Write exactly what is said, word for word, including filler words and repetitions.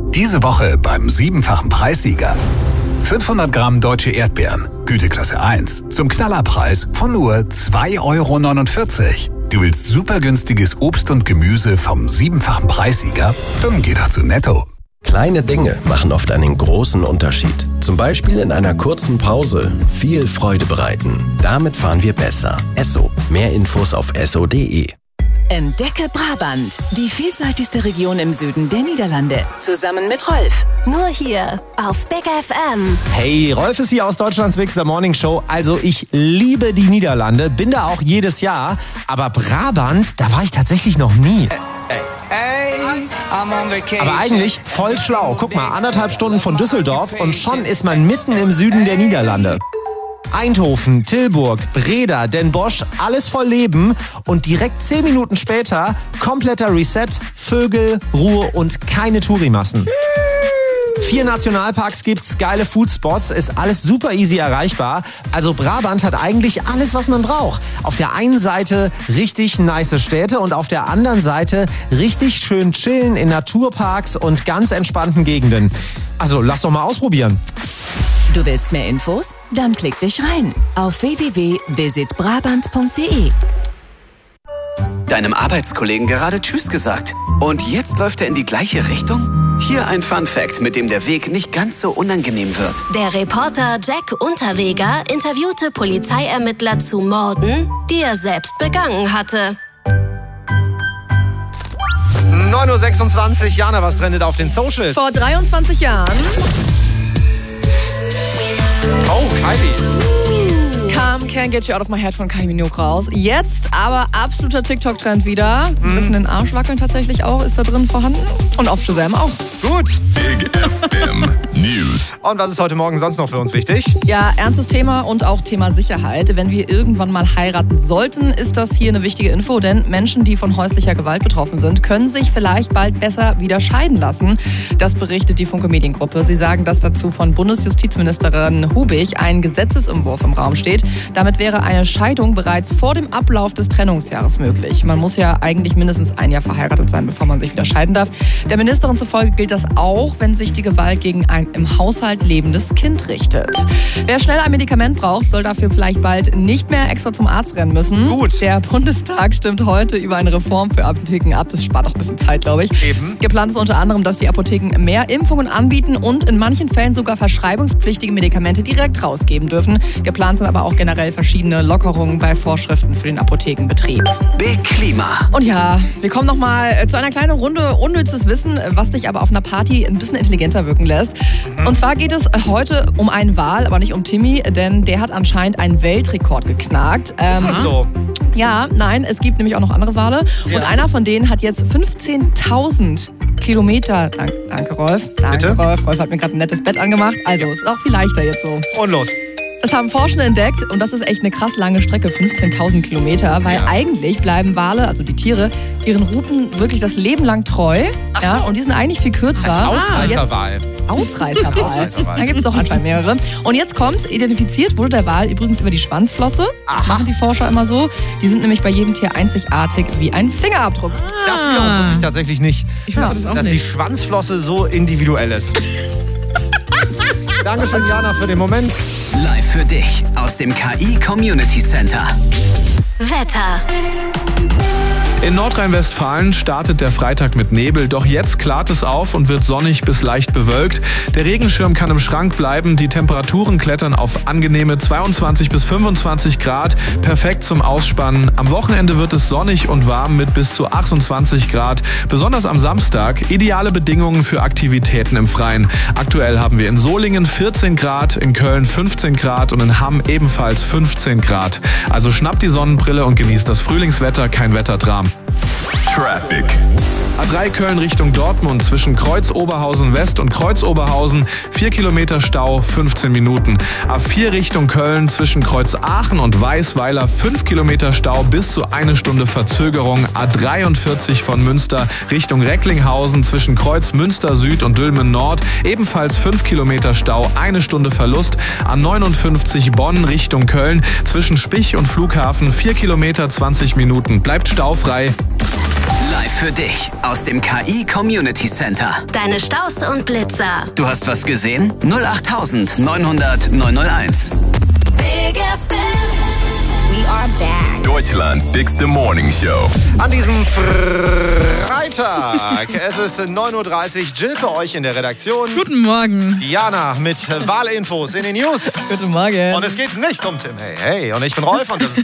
Diese Woche beim siebenfachen Preissieger. fünfhundert Gramm deutsche Erdbeeren, Güteklasse eins, zum Knallerpreis von nur zwei Euro neunundvierzig. Du willst super günstiges Obst und Gemüse vom siebenfachen Preissieger? Dann geh doch zu Netto. Kleine Dinge machen oft einen großen Unterschied. Zum Beispiel in einer kurzen Pause viel Freude bereiten. Damit fahren wir besser. Esso. Mehr Infos auf esso punkt de. Entdecke Brabant, die vielseitigste Region im Süden der Niederlande. Zusammen mit Rolf. Nur hier auf Big F M. Hey, Rolf ist hier aus Deutschlands Mix der Morning Show. Also ich liebe die Niederlande, bin da auch jedes Jahr. Aber Brabant, da war ich tatsächlich noch nie. Aber eigentlich voll schlau. Guck mal, anderthalb Stunden von Düsseldorf und schon ist man mitten im Süden der Niederlande. Eindhoven, Tilburg, Breda, Den Bosch, alles voll Leben und direkt zehn Minuten später kompletter Reset, Vögel, Ruhe und keine Tourimassen. Vier Nationalparks gibt's, geile Foodspots, ist alles super easy erreichbar. Also Brabant hat eigentlich alles, was man braucht. Auf der einen Seite richtig nice Städte und auf der anderen Seite richtig schön chillen in Naturparks und ganz entspannten Gegenden. Also lass doch mal ausprobieren. Du willst mehr Infos? Dann klick dich rein auf w w w punkt visit brabant punkt de. Deinem Arbeitskollegen gerade Tschüss gesagt und jetzt läuft er in die gleiche Richtung? Hier ein Fun-Fact, mit dem der Weg nicht ganz so unangenehm wird. Der Reporter Jack Unterweger interviewte Polizeiermittler zu Morden, die er selbst begangen hatte. neun Uhr sechsundzwanzig, Jana, was trendet auf den Socials? Vor dreiundzwanzig Jahren Oh, Kylie. kam Can't Get You Out of My Head von Kylie Minogue raus. Jetzt aber absoluter TikTok-Trend wieder. Ein bisschen den Arsch wackeln tatsächlich auch, ist da drin vorhanden. Und auf Shazam auch. Gut. Big F M News. Und was ist heute Morgen sonst noch für uns wichtig? Ja, ernstes Thema und auch Thema Sicherheit. Wenn wir irgendwann mal heiraten sollten, ist das hier eine wichtige Info. Denn Menschen, die von häuslicher Gewalt betroffen sind, können sich vielleicht bald besser wieder scheiden lassen. Das berichtet die Funke Mediengruppe. Sie sagen, dass dazu von Bundesjustizministerin Hubig ein Gesetzesentwurf im Raum steht. Damit wäre eine Scheidung bereits vor dem Ablauf des Trennungsjahres möglich. Man muss ja eigentlich mindestens ein Jahr verheiratet sein, bevor man sich wieder scheiden darf. Der Ministerin zufolge gilt das auch, wenn sich die Gewalt gegen ein im Haushalt lebendes Kind richtet. Wer schnell ein Medikament braucht, soll dafür vielleicht bald nicht mehr extra zum Arzt rennen müssen. Gut. Der Bundestag stimmt heute über eine Reform für Apotheken ab. Das spart auch ein bisschen Zeit, glaube ich. Eben. Geplant ist unter anderem, dass die Apotheken mehr Impfungen anbieten und in manchen Fällen sogar verschreibungspflichtige Medikamente direkt rausgeben dürfen. Geplant sind aber auch generell verschiedene Lockerungen bei Vorschriften für den Apothekenbetrieb. Big Klima. Und ja, wir kommen nochmal zu einer kleinen Runde unnützes Wissen, was dich aber auf einer Party ein bisschen intelligenter wirken lässt. Mhm. Und zwar geht es heute um einen Wal, aber nicht um Timmy, denn der hat anscheinend einen Weltrekord geknackt. Ähm, ist das so? Ja, nein, es gibt nämlich auch noch andere Wale. Ja. Und einer von denen hat jetzt fünfzehntausend Kilometer. Dank, danke, Rolf. Danke, Bitte? Rolf. Rolf hat mir gerade ein nettes Bett angemacht. Also, es ist auch viel leichter jetzt so. Und los. Das haben Forschende entdeckt und das ist echt eine krass lange Strecke, fünfzehntausend Kilometer, weil ja. eigentlich bleiben Wale, also die Tiere, ihren Routen wirklich das Leben lang treu. Ach ja, so. und die sind eigentlich viel kürzer. Ein Ausreißerwal. Ausreißerwal. Ausreißerwal. Da gibt es doch anscheinend mehrere. Und jetzt kommt's, identifiziert wurde der Wal übrigens über die Schwanzflosse. Aha. Machen die Forscher immer so. Die sind nämlich bei jedem Tier einzigartig wie ein Fingerabdruck. Das wiederum wusste ich tatsächlich nicht. Ich weiß das auch dass nicht. die Schwanzflosse so individuell ist. Dankeschön, Jana, für den Moment. Live für dich aus dem K I Community Center. Wetter. In Nordrhein-Westfalen startet der Freitag mit Nebel, doch jetzt klart es auf und wird sonnig bis leicht bewölkt. Der Regenschirm kann im Schrank bleiben, die Temperaturen klettern auf angenehme zweiundzwanzig bis fünfundzwanzig Grad, perfekt zum Ausspannen. Am Wochenende wird es sonnig und warm mit bis zu achtundzwanzig Grad, besonders am Samstag. Ideale Bedingungen für Aktivitäten im Freien. Aktuell haben wir in Solingen vierzehn Grad, in Köln fünfzehn Grad und in Hamm ebenfalls fünfzehn Grad. Also schnappt die Sonnenbrille und genießt das Frühlingswetter, kein Wetterdram. Traffic. A drei Köln Richtung Dortmund zwischen Kreuz Oberhausen West und Kreuz Oberhausen vier Kilometer Stau, fünfzehn Minuten. A vier Richtung Köln zwischen Kreuz Aachen und Weißweiler fünf Kilometer Stau bis zu eine Stunde Verzögerung. A dreiundvierzig von Münster Richtung Recklinghausen zwischen Kreuz Münster Süd und Dülmen Nord ebenfalls fünf Kilometer Stau, eine Stunde Verlust. A neunundfünfzig Bonn Richtung Köln zwischen Spich und Flughafen vier Kilometer, zwanzig Minuten. Bleibt staufrei. Live Für dich aus dem K I Community Center. Deine Staus und Blitzer. Du hast was gesehen? null acht neunhundert neunhunderteins. Big F M. We are back. Deutschlands bigste Morning Show. An diesem Freitag. Es ist neun Uhr dreißig. Jill für euch in der Redaktion. Guten Morgen. Jana mit Wahlinfos in den News. Guten Morgen. Und es geht nicht um Tim Hey Hey. Und ich bin Rolf und das ist